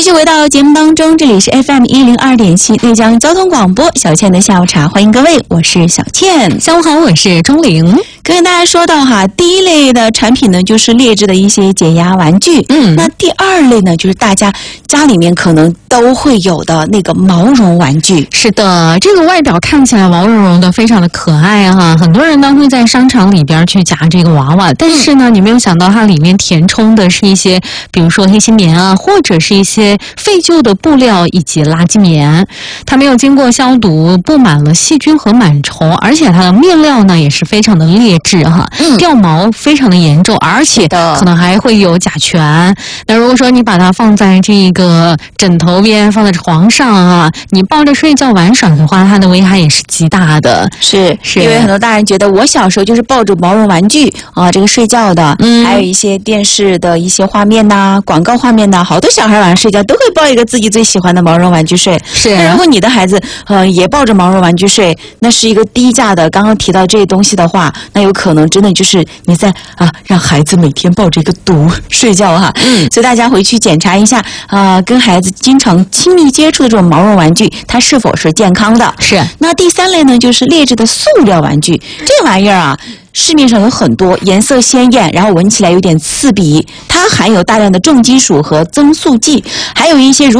续回到节目当中，这里是 FM102.7 内江交通广播，小倩的下午茶，欢迎各位，我是小倩。 下午好，我是钟玲。 跟大家说到哈，第一类的产品呢，就是劣质的一些解压玩具。那第二类呢，就是大家家里面可能都会有的那个毛绒玩具。 是的，这个外表看起来毛茸茸的，非常的可爱哈。很多人呢会在商场里边去夹这个娃娃，但是呢，你没有想到它里面填充的是一些，比如说黑心棉啊，或者是一些废旧的布料以及垃圾棉，它没有经过消毒，布满了细菌和螨虫，而且它的面料呢也是非常的劣质哈，掉毛非常的严重，而且可能还会有甲醛。那如果说你把它放在这个枕头边，放在床上啊，你抱着睡觉玩耍的话，它的危害也是极大的。 是因为很多大人觉得我小时候就是抱着毛绒玩具啊，这个睡觉的，还有一些电视的一些画面呐、广告画面呐，好多小孩晚上睡觉都会抱一个自己最喜欢的毛绒玩具睡。 是， 那如果你的孩子也抱着毛绒玩具睡，那是一个低价的，刚刚提到这些东西的话，那有可能真的就是你在让孩子每天抱着一个毒睡觉哈。所以大家回去检查一下跟孩子经常亲密接触的这种毛绒玩具，它是否是健康的。 是。 那第三类呢，就是劣质的塑料玩具，这玩意儿啊，市面上有很多，颜色鲜艳，然后闻起来有点刺鼻，它含有大量的重金属和增塑剂，还有一些